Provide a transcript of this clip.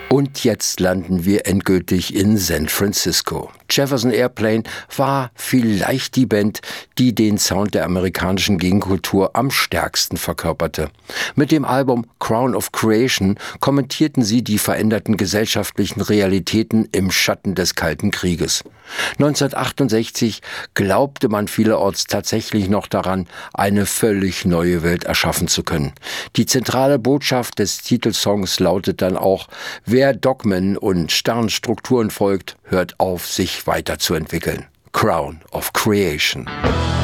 Und jetzt landen wir endgültig in San Francisco. Jefferson Airplane war vielleicht die Band, die den Sound der amerikanischen Gegenkultur am stärksten verkörperte. Mit dem Album Crown of Creation kommentierten sie die veränderten gesellschaftlichen Realitäten im Schatten des Kalten Krieges. 1968 glaubte man vielerorts tatsächlich noch daran, eine völlig neue Welt erschaffen zu können. Die zentrale Botschaft des Titelsongs lautet dann auch: Wer Dogmen und starren Strukturen folgt, hört auf, sich weiterzuentwickeln. Crown of Creation.